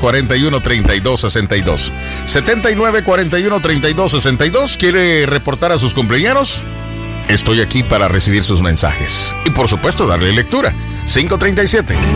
7941-3262. 7941-3262. ¿Quiere reportar a sus cumpleaños? Estoy aquí para recibir sus mensajes. Y por supuesto, darle lectura. 537.